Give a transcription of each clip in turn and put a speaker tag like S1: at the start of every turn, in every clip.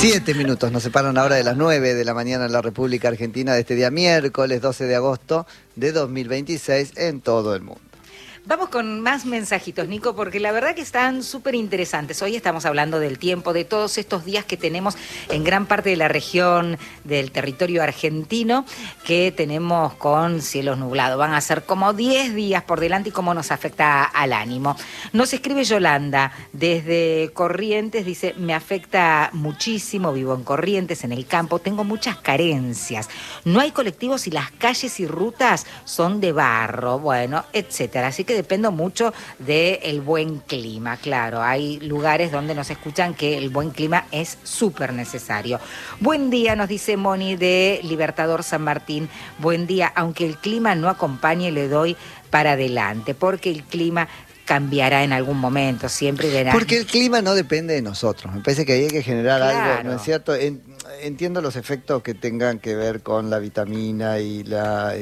S1: 7 minutos nos separan ahora de las 9 de la mañana en la República Argentina de este día miércoles 12 de agosto de 2026 en todo el mundo.
S2: Vamos con más mensajitos, Nico, porque la verdad que están súper interesantes. Hoy estamos hablando del tiempo, de todos estos días que tenemos en gran parte de la región del territorio argentino, que tenemos con cielos nublados. Van a ser como 10 días por delante y cómo nos afecta al ánimo. Nos escribe Yolanda desde Corrientes, dice, me afecta muchísimo, vivo en Corrientes, en el campo, tengo muchas carencias. No hay colectivos y las calles y rutas son de barro, bueno, etcétera. Así que dependo mucho del buen clima, claro. Hay lugares donde nos escuchan que el buen clima es súper necesario. Buen día, nos dice Moni de Libertador San Martín. Buen día, aunque el clima no acompañe, le doy para adelante, porque el clima cambiará en algún momento, siempre verá.
S1: Porque el clima no depende de nosotros. Me parece que hay que generar algo, ¿no es cierto? Entiendo los efectos que tengan que ver con la vitamina y la,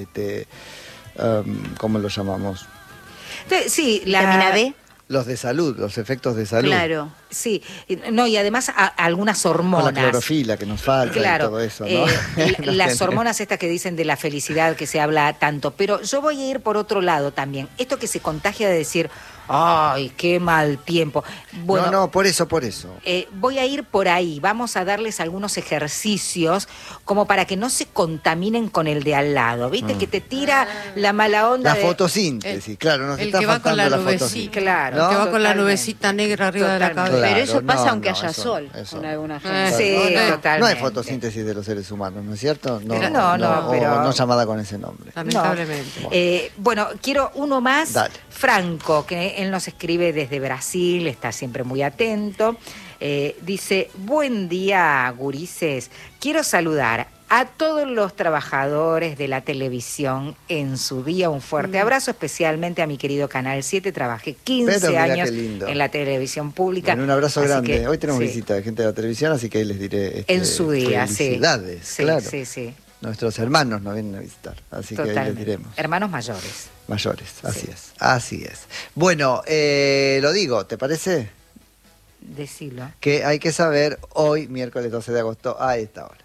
S1: ¿cómo lo llamamos?
S2: Sí, la
S3: vitamina D.
S1: Los de salud, los efectos de salud.
S2: Claro, sí. No, y además algunas hormonas.
S1: Con la clorofila que nos falta, claro, y todo eso, ¿no?
S2: Las hormonas estas que dicen de la felicidad, que se habla tanto. Pero yo voy a ir por otro lado también. Esto que se contagia de decir, ¡ay, qué mal tiempo! Bueno,
S1: no, por eso.
S2: Voy a ir por ahí. Vamos a darles algunos ejercicios como para que no se contaminen con el de al lado. ¿Viste? Que te tira la mala onda.
S1: La fotosíntesis, claro. Nos está faltando la fotosíntesis.
S2: Claro.
S3: ¿no? Que va con la nubecita negra arriba de la cabeza.
S1: Claro,
S3: pero eso pasa aunque haya
S1: eso,
S3: sol.
S1: Eso.
S3: Con alguna gente.
S2: Sí, totalmente.
S1: No hay fotosíntesis de los seres humanos, ¿no es cierto?
S2: No,
S1: pero no llamada con ese nombre.
S3: Lamentablemente.
S2: Bueno, quiero uno más.
S1: Dale.
S2: Franco, que él nos escribe desde Brasil, está siempre muy atento. Dice, buen día, gurises. Quiero saludar a todos los trabajadores de la televisión en su día. Un fuerte abrazo, especialmente a mi querido Canal 7. Trabajé 15 años en la televisión pública.
S1: Bueno, un abrazo grande. Hoy tenemos
S2: sí,
S1: visita de gente de la televisión, así que ahí les diré
S2: en su día,
S1: felicidades,
S2: sí.
S1: Claro.
S2: Sí.
S1: Nuestros hermanos nos vienen a visitar, así
S2: Totalmente.
S1: que ahí les diremos.
S2: Hermanos mayores.
S1: Mayores,
S2: Sí.
S1: así es. Bueno, lo digo, ¿te parece?
S2: Decilo.
S1: Que hay que saber hoy, miércoles 12 de agosto, a esta hora.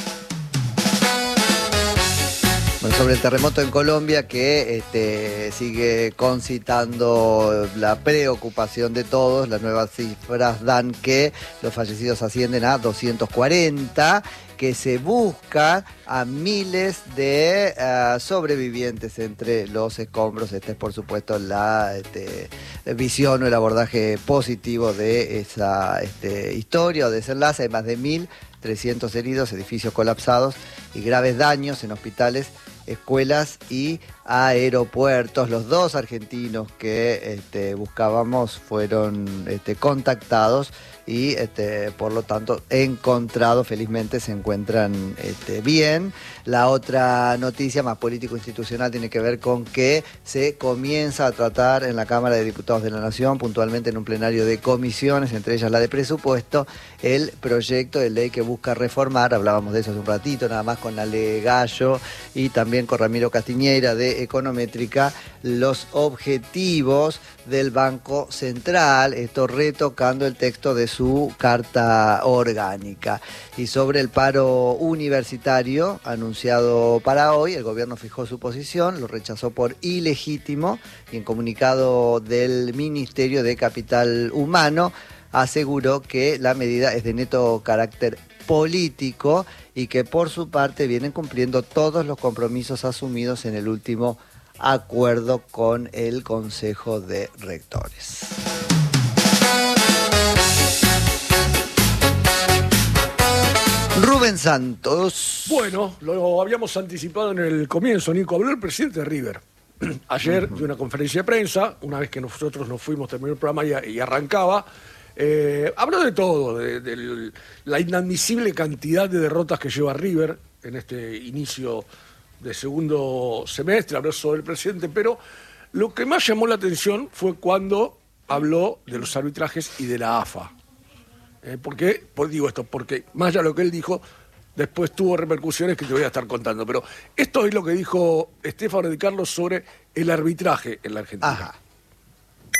S1: Bueno, sobre el terremoto en Colombia que sigue concitando la preocupación de todos. Las nuevas cifras dan que los fallecidos ascienden a 240, que se busca a miles de sobrevivientes entre los escombros. Esta es, por supuesto, la visión o el abordaje positivo de esa historia o desenlace. Hay más de 1.300 heridos, edificios colapsados y graves daños en hospitales, escuelas y aeropuertos. Los dos argentinos que buscábamos fueron contactados y por lo tanto encontrados, felizmente se encuentran bien. La otra noticia más político-institucional tiene que ver con que se comienza a tratar en la Cámara de Diputados de la Nación, puntualmente en un plenario de comisiones, entre ellas la de presupuesto, el proyecto de ley que busca reformar, hablábamos de eso hace un ratito, nada más con Ale Gallo y también con Ramiro Castiñeira de Econométrica, los objetivos del Banco Central, esto retocando el texto de su carta orgánica. Y sobre el paro universitario anunciado para hoy, el gobierno fijó su posición, lo rechazó por ilegítimo y en comunicado del Ministerio de Capital Humano aseguró que la medida es de neto carácter político y que por su parte vienen cumpliendo todos los compromisos asumidos en el último acuerdo con el Consejo de Rectores. Rubén Santos.
S4: Bueno, lo habíamos anticipado en el comienzo, Nico. Habló el presidente de River ayer de una conferencia de prensa, una vez que nosotros nos fuimos, terminó el programa y arrancaba. Habló de todo, de la inadmisible cantidad de derrotas que lleva River en este inicio de segundo semestre. Habló sobre el presidente, pero lo que más llamó la atención fue cuando habló de los arbitrajes y de la AFA. ¿Por qué? Digo esto, porque más allá de lo que él dijo, después tuvo repercusiones que te voy a estar contando. Pero esto es lo que dijo Estefano Di Carlo sobre el arbitraje en la Argentina.
S5: Ajá.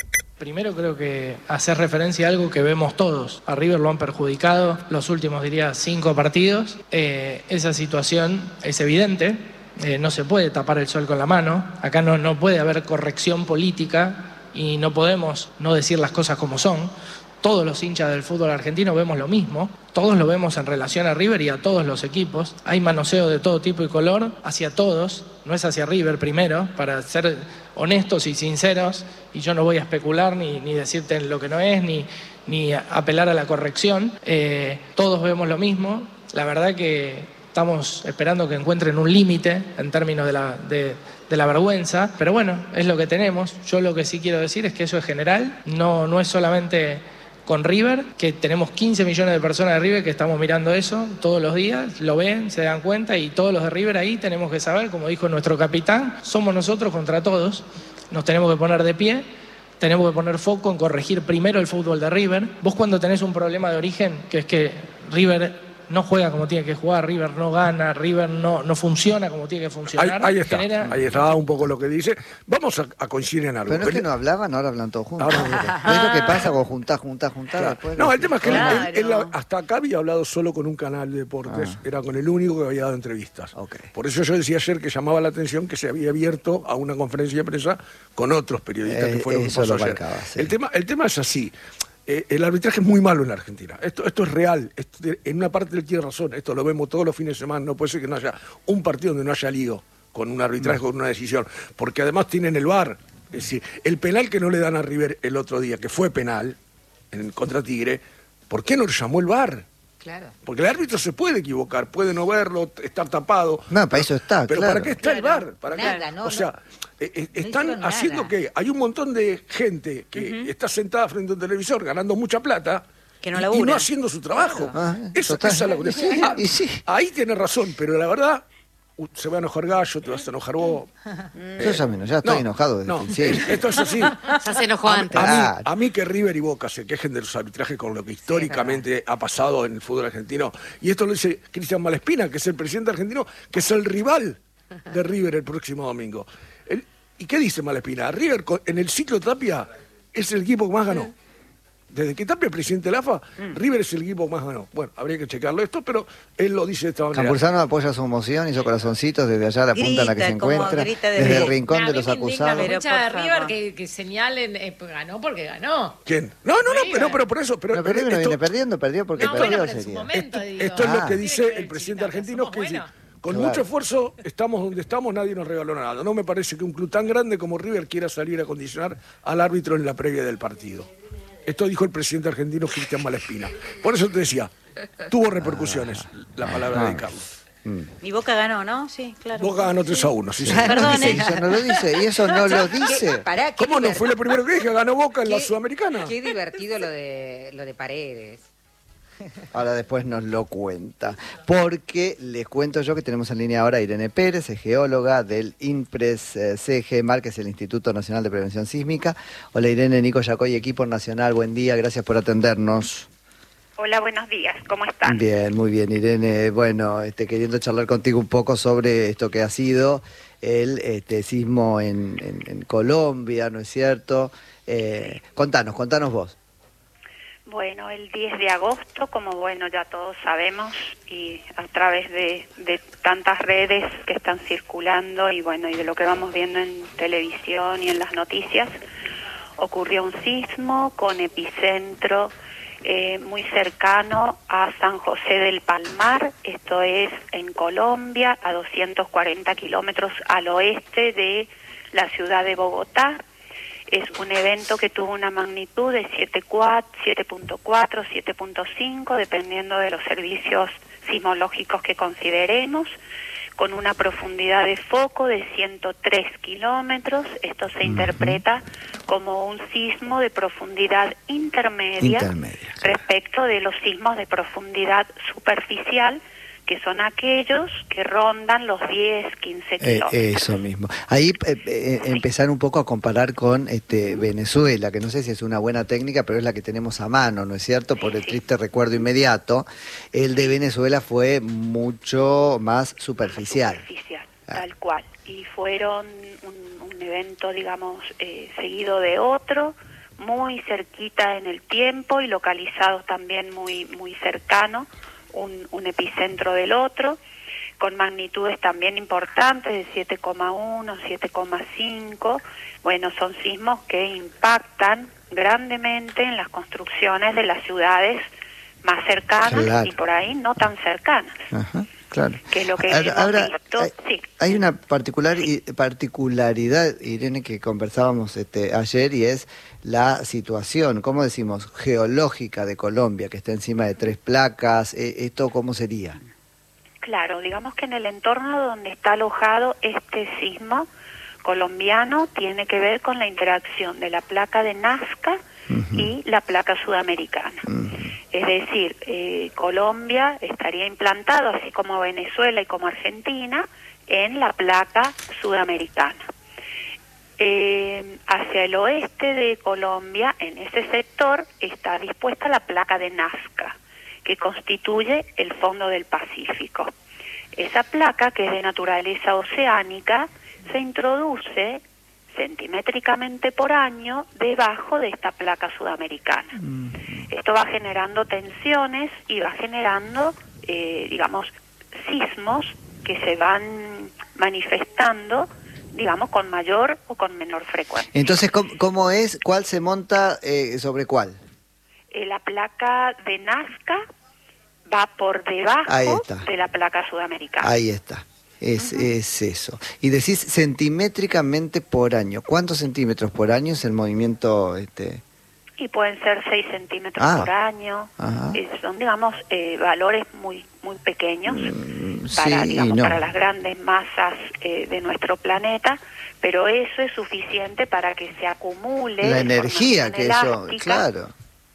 S5: Primero creo que hacer referencia a algo que vemos todos. A River lo han perjudicado los últimos, diría, 5 partidos. Esa situación es evidente. No se puede tapar el sol con la mano. Acá no puede haber corrección política y no podemos no decir las cosas como son. Todos los hinchas del fútbol argentino vemos lo mismo. Todos lo vemos en relación a River y a todos los equipos. Hay manoseo de todo tipo y color hacia todos. No es hacia River primero, para ser honestos y sinceros. Y yo no voy a especular ni decirte lo que no es, ni apelar a la corrección. Todos vemos lo mismo. La verdad que estamos esperando que encuentren un límite en términos de la vergüenza. Pero bueno, es lo que tenemos. Yo lo que sí quiero decir es que eso es general. No es solamente con River, que tenemos 15 millones de personas de River que estamos mirando eso todos los días, lo ven, se dan cuenta, y todos los de River ahí tenemos que saber, como dijo nuestro capitán, somos nosotros contra todos, nos tenemos que poner de pie, tenemos que poner foco en corregir primero el fútbol de River. Vos cuando tenés un problema de origen, que es que River no juega como tiene que jugar, River no gana, River no funciona como tiene que funcionar.
S4: Ahí está un poco lo que dice. Vamos a coincidir en algo.
S1: Pero no es que no hablaban, ahora hablan todos juntos. Es lo que pasa cuando juntás.
S4: Claro.
S1: Después
S4: No, el tema es que él hasta acá había hablado solo con un canal de deportes, era con el único que había dado entrevistas.
S1: Okay.
S4: Por eso yo decía ayer que llamaba la atención que se había abierto a una conferencia de prensa con otros periodistas, que fue lo que pasó ayer.
S1: Marcaba, sí.
S4: El tema es así. El arbitraje es muy malo en la Argentina. Esto es real. En una parte él tiene razón. Esto lo vemos todos los fines de semana. No puede ser que no haya un partido donde no haya lío con un arbitraje, con una decisión. Porque además tienen el VAR. Es decir, el penal que no le dan a River el otro día, que fue penal contra Tigre, ¿por qué no le llamó el VAR?
S2: Claro.
S4: Porque el árbitro se puede equivocar, puede no verlo, estar tapado.
S1: No, para eso está,
S4: pero
S1: claro.
S4: ¿para qué está el VAR? ¿Para
S2: Nada,
S4: qué?
S2: no,
S4: o sea, están
S2: hicieron
S4: haciendo
S2: nada.
S4: que hay un montón de gente que está sentada frente a un televisor ganando mucha plata
S3: Que no
S4: y
S3: labura.
S4: no haciendo su trabajo. Esa
S1: total.
S4: es la cuestión.
S1: Y sí.
S4: Ahí tiene razón, pero la verdad, se va a enojar Gallo, te vas a enojar vos.
S1: Yo ya estoy enojado desde el principio.
S4: Esto es así.
S3: Ya se enojó antes.
S4: A mí que River y Boca se quejen de los arbitrajes con lo que históricamente ha pasado en el fútbol argentino, y esto lo dice Cristian Malespina, que es el presidente argentino, que es el rival de River el próximo domingo. ¿Y qué dice Malespina? River en el ciclo Tapia es el equipo que más ganó. Desde que Tapia es presidente de la AFA, River es el equipo que más ganó. Bueno, habría que checarlo esto, pero él lo dice de esta manera.
S1: Campuzano apoya su moción, hizo corazoncitos desde allá a la punta en la que se encuentra, desde el rincón de los acusados.
S3: Pero
S6: Hincha de
S3: por
S6: River
S3: favor.
S6: que señalen, pues ganó porque ganó.
S4: ¿Quién? No, pero por eso. Pero
S1: River no
S4: esto-
S1: viene perdiendo, perdió porque
S6: No,
S1: perdió
S6: bueno, pero en su
S1: sería.
S6: momento, digo.
S4: Esto es lo que
S6: Tiene
S4: dice
S6: ver
S4: el presidente
S6: Chilita, que
S4: argentino,
S6: somos
S4: que dice,
S6: buenos.
S4: con
S1: Claro.
S4: mucho esfuerzo estamos donde estamos, nadie nos regaló nada. No me parece que un club tan grande como River quiera salir a condicionar al árbitro en la previa del partido. Esto dijo el presidente argentino Cristian Malespina. Por eso te decía, tuvo repercusiones la palabra de Carlos.
S7: Mi Boca ganó, ¿no? Sí, claro.
S4: Boca ganó 3-1, sí, señor.
S7: Perdón,
S1: Y eso no lo dice, y eso no lo dice.
S2: Pará, qué
S4: ¿Cómo no? Fue lo primero que dije, ganó Boca en la
S2: qué-
S4: Sudamericana.
S2: Qué divertido lo de Paredes.
S1: Ahora después nos lo cuenta. Porque les cuento yo que tenemos en línea ahora a Irene Pérez, es geóloga del INPRES CGMAR, que es el Instituto Nacional de Prevención Sísmica. Hola Irene, Nico Yacoy, equipo nacional, buen día, gracias por atendernos.
S8: Hola, buenos días, ¿cómo están?
S1: Bien, muy bien Irene. Bueno, queriendo charlar contigo un poco sobre esto que ha sido el sismo en Colombia, ¿no es cierto? Contanos vos.
S8: Bueno, el 10 de agosto, como bueno ya todos sabemos, y a través de tantas redes que están circulando y bueno, y de lo que vamos viendo en televisión y en las noticias, ocurrió un sismo con epicentro muy cercano a San José del Palmar, esto es en Colombia, a 240 kilómetros al oeste de la ciudad de Bogotá. Es un evento que tuvo una magnitud de 7.4, 7.5, dependiendo de los servicios sismológicos que consideremos, con una profundidad de foco de 103 kilómetros. Esto se interpreta como un sismo de profundidad intermedia respecto de los sismos de profundidad superficial, que son aquellos que rondan los 10, 15 kilómetros.
S1: Eso mismo. Ahí empezar un poco a comparar con Venezuela, que no sé si es una buena técnica, pero es la que tenemos a mano, ¿no es cierto? Por el triste recuerdo inmediato. El de Venezuela fue mucho más superficial.
S8: Tal cual. Y fueron un evento, digamos, seguido de otro, muy cerquita en el tiempo y localizados también muy, muy cercanos, un epicentro del otro, con magnitudes también importantes de 7,1, 7,5. Bueno, son sismos que impactan grandemente en las construcciones de las ciudades más cercanas, claro, y por ahí no tan cercanas.
S1: Ajá, claro.
S8: Que es lo que
S1: ahora,
S8: hemos visto. Sí.
S1: Hay una particularidad, Irene, que conversábamos ayer, y es la situación, ¿cómo decimos?, geológica de Colombia, que está encima de 3 placas. ¿Esto cómo sería?
S8: Claro, digamos que en el entorno donde está alojado este sismo colombiano tiene que ver con la interacción de la placa de Nazca y la placa sudamericana. Es decir, Colombia estaría implantado, así como Venezuela y como Argentina, en la placa sudamericana. Hacia el oeste de Colombia, en ese sector, está dispuesta la placa de Nazca, que constituye el fondo del Pacífico. Esa placa, que es de naturaleza oceánica, se introduce centimétricamente por año debajo de esta placa sudamericana. Esto va generando tensiones y va generando, digamos, sismos que se van manifestando, digamos, con mayor o con menor frecuencia.
S1: Entonces, ¿cómo es? ¿Cuál se monta sobre cuál?
S8: La placa de Nazca va por debajo de la placa sudamericana.
S1: Ahí está. Es eso. Y decís centimétricamente por año. ¿Cuántos centímetros por año es el movimiento?
S8: Y pueden ser 6 centímetros por año. Son, digamos, valores muy muy pequeños para, digamos, para las grandes masas de nuestro planeta, pero eso es suficiente para que se acumule
S1: la energía que
S8: elástica.
S1: Eso, claro.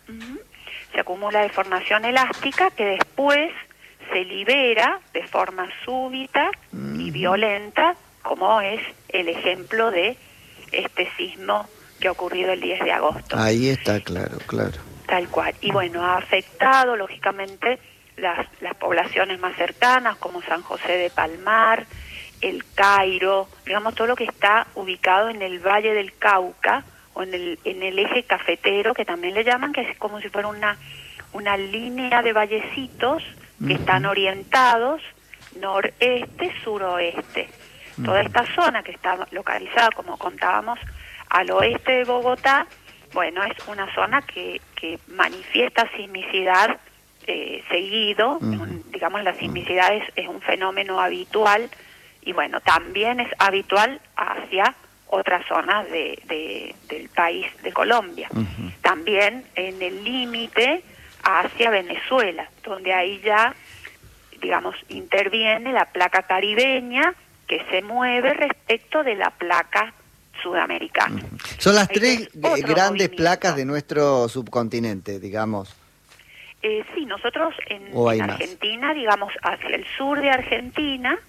S8: Se acumula de formación elástica que después se libera de forma súbita y violenta, como es el ejemplo de este sismo que ha ocurrido el 10 de agosto.
S1: Ahí está, claro, claro.
S8: Tal cual. Y bueno, ha afectado, lógicamente, las poblaciones más cercanas, como San José de Palmar, El Cairo, digamos, todo lo que está ubicado en el Valle del Cauca, o en el eje cafetero, que también le llaman, que es como si fuera una línea de vallecitos que están orientados noreste, suroeste. Toda esta zona que está localizada, como contábamos, al oeste de Bogotá, bueno, es una zona que manifiesta sismicidad seguido. Digamos, la sismicidad es un fenómeno habitual, y bueno, también es habitual hacia otras zonas del país de Colombia. También en el límite hacia Venezuela, donde ahí ya, digamos, interviene la placa caribeña, que se mueve respecto de la placa sudamericana.
S1: Son las 3 grandes placas de nuestro subcontinente, digamos.
S8: Sí, nosotros en Argentina, digamos, hacia el sur de Argentina,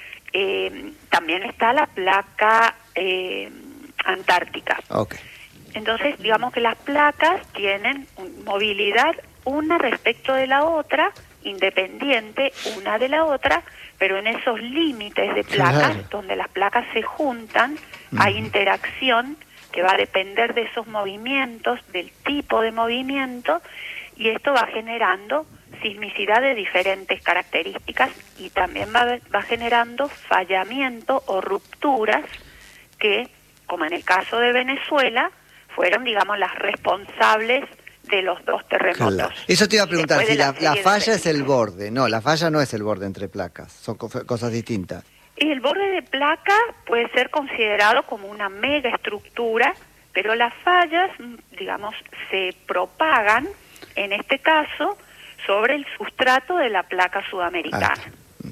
S8: también está la placa antártica. Entonces, digamos que las placas tienen movilidad una respecto de la otra, independiente una de la otra, pero en esos límites de placas, donde las placas se juntan, hay interacción que va a depender de esos movimientos, del tipo de movimiento, y esto va generando sismicidad de diferentes características, y también va generando fallamiento o rupturas que, como en el caso de Venezuela, fueron, digamos, las responsables de los 2 terremotos.
S1: Claro. Eso te iba a preguntar, si la falla es el borde. No, la falla no es el borde entre placas, son cosas distintas.
S8: El borde de placa puede ser considerado como una mega estructura, pero las fallas, digamos, se propagan, en este caso, sobre el sustrato de la placa sudamericana.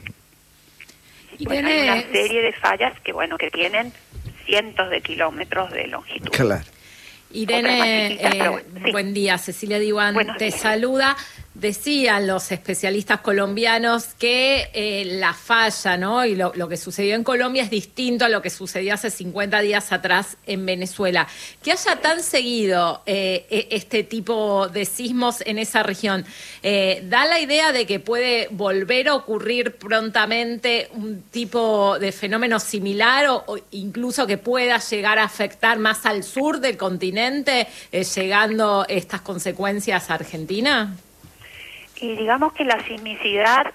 S8: Y bueno, hay una serie de fallas que, bueno, que tienen cientos de kilómetros de longitud.
S1: Claro.
S6: Irene, buen día. Cecilia Diwan te saluda. Decían los especialistas colombianos que la falla, ¿no? Y lo que sucedió en Colombia es distinto a lo que sucedió hace 50 días atrás en Venezuela. Que haya tan seguido este tipo de sismos en esa región, ¿da la idea de que puede volver a ocurrir prontamente un tipo de fenómeno similar o incluso que pueda llegar a afectar más al sur del continente, llegando estas consecuencias a Argentina?
S8: Y digamos que la sismicidad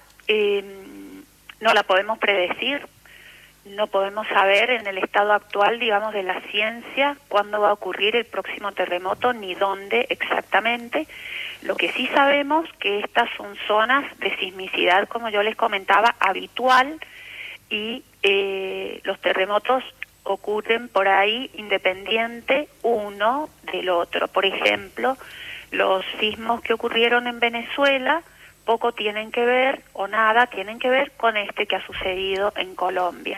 S8: no la podemos predecir, no podemos saber en el estado actual, digamos, de la ciencia cuándo va a ocurrir el próximo terremoto ni dónde exactamente. Lo que sí sabemos que estas son zonas de sismicidad, como yo les comentaba, habitual, y los terremotos ocurren por ahí independiente uno del otro. Por ejemplo, los sismos que ocurrieron en Venezuela poco tienen que ver, o nada tienen que ver con este que ha sucedido en Colombia.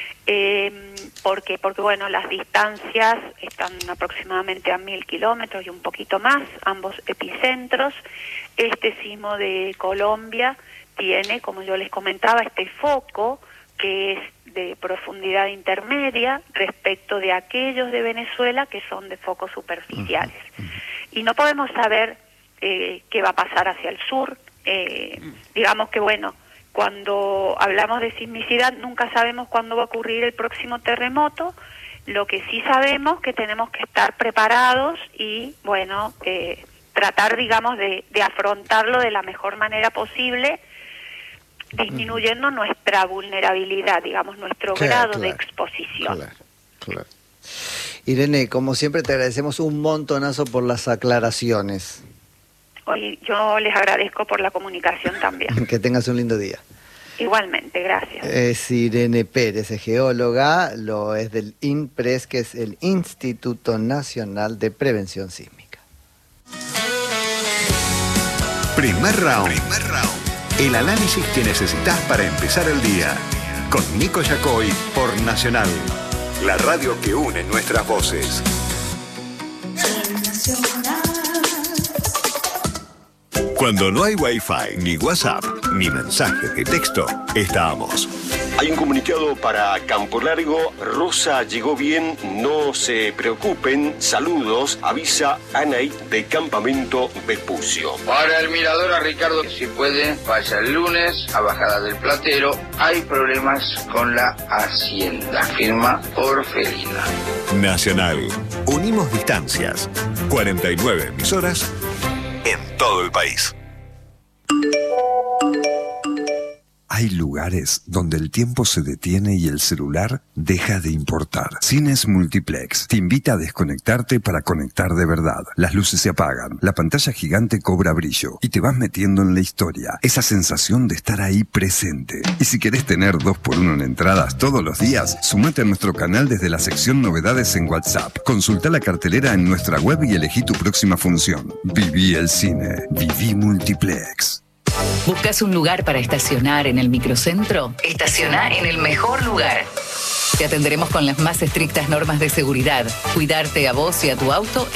S8: ¿Por qué? Porque, bueno, las distancias están aproximadamente a 1000 kilómetros y un poquito más, ambos epicentros. Este sismo de Colombia tiene, como yo les comentaba, este foco que es de profundidad intermedia respecto de aquellos de Venezuela que son de focos superficiales. Y no podemos saber qué va a pasar hacia el sur. Digamos que, bueno, cuando hablamos de sismicidad nunca sabemos cuándo va a ocurrir el próximo terremoto. Lo que sí sabemos que tenemos que estar preparados y, bueno, tratar, digamos, de afrontarlo de la mejor manera posible, disminuyendo nuestra vulnerabilidad, digamos, nuestro grado de exposición.
S1: Claro. Irene, como siempre te agradecemos un montonazo por las aclaraciones.
S8: Hoy yo les agradezco por la comunicación también.
S1: Que tengas un lindo día.
S8: Igualmente, gracias.
S1: Es Irene Pérez, es geóloga, lo es del INPRES, que es el Instituto Nacional de Prevención Sísmica.
S9: Primer round. El análisis que necesitas para empezar el día. Con Nico Yacoy por Nacional. La radio que une nuestras voces. Cuando no hay Wi-Fi, ni WhatsApp, ni mensaje de texto, estamos.
S10: Hay un comunicado para Campo Largo. Rosa llegó bien, no se preocupen. Saludos, avisa Anaí de Campamento Vespucio.
S11: Para el mirador a Ricardo, si puede, vaya el lunes a Bajada del Platero. Hay problemas con la Hacienda. Firma Orfelina.
S9: Nacional. Unimos distancias. 49 emisoras en todo el país.
S12: Hay lugares donde el tiempo se detiene y el celular deja de importar. Cines Multiplex te invita a desconectarte para conectar de verdad. Las luces se apagan, la pantalla gigante cobra brillo y te vas metiendo en la historia. Esa sensación de estar ahí presente. Y si querés tener 2x1 en entradas todos los días, sumate a nuestro canal desde la sección Novedades en WhatsApp. Consulta la cartelera en nuestra web y elegí tu próxima función. Viví el cine. Viví Multiplex.
S13: ¿Buscas un lugar para estacionar en el microcentro? Estaciona en el mejor lugar. Te atenderemos con las más estrictas normas de seguridad. Cuidarte a vos y a tu auto